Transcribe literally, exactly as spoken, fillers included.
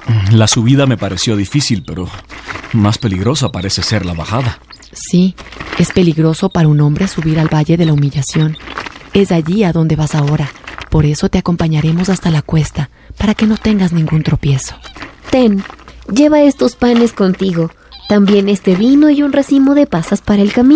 La subida me pareció difícil, pero más peligrosa parece ser la bajada. Sí, es peligroso para un hombre subir al Valle de la Humillación. Es allí a donde vas ahora. Por eso te acompañaremos hasta la cuesta, para que no tengas ningún tropiezo. Ten, lleva estos panes contigo, también este vino y un racimo de pasas para el camino.